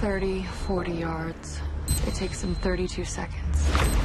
30, 40 yards. It takes them 32 seconds.